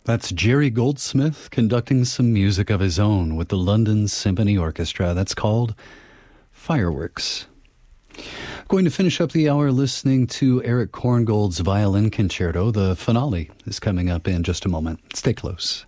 That's Jerry Goldsmith conducting some music of his own with the London Symphony Orchestra. That's called Fireworks. Going to finish up the hour listening to Eric Korngold's Violin Concerto. The finale is coming up in just a moment. Stay close.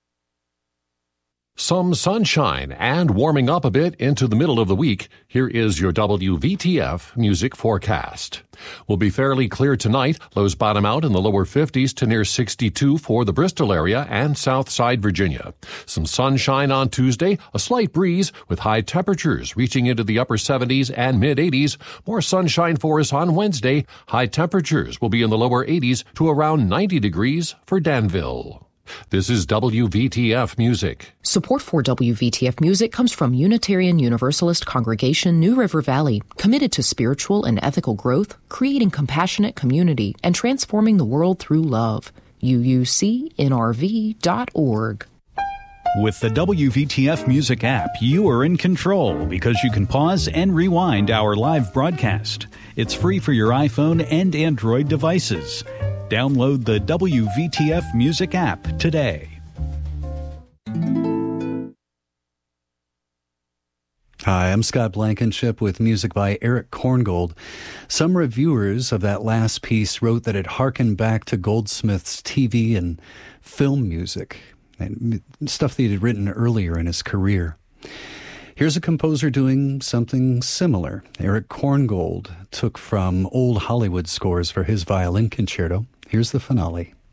Some sunshine and warming up a bit into the middle of the week. Here is your WVTF music forecast. Will be fairly clear tonight. Lows bottom out in the lower 50s to near 62 for the Bristol area and Southside Virginia. Some sunshine on Tuesday, a slight breeze with high temperatures reaching into the upper 70s and mid-80s. More sunshine for us on Wednesday. High temperatures will be in the lower 80s to around 90 degrees for Danville. This is WVTF Music. Support for WVTF Music comes from Unitarian Universalist Congregation New River Valley, committed to spiritual and ethical growth, creating compassionate community, and transforming the world through love. UUCNRV.org. With the WVTF Music app, you are in control because you can pause and rewind our live broadcast. It's free for your iPhone and Android devices. Download the WVTF Music app today. Hi, I'm Scott Blankenship with music by Eric Korngold. Some reviewers of that last piece wrote that it harkened back to Goldsmith's TV and film music and stuff that he had written earlier in his career. Here's a composer doing something similar. Eric Korngold took from old Hollywood scores for his violin concerto. Here's the finale.